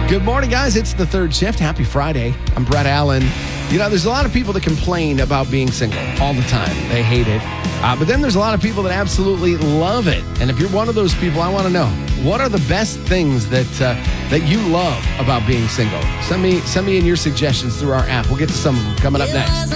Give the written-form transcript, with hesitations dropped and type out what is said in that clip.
Good morning, guys. It's the third shift. Happy Friday. I'm Brett Allen. You know, there's a lot of people that complain about being single all the time. They hate it. But then there's a lot of people that absolutely love it. And if you're one of those people, I want to know, what are the best things that you love about being single? Send me in your suggestions through our app. We'll get to some of them coming up next.